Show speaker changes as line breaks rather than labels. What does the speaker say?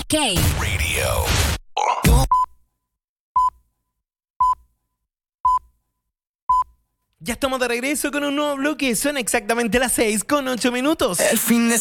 Radio.
Ya estamos de regreso con un nuevo bloque. Son exactamente las 6:08.
El fin de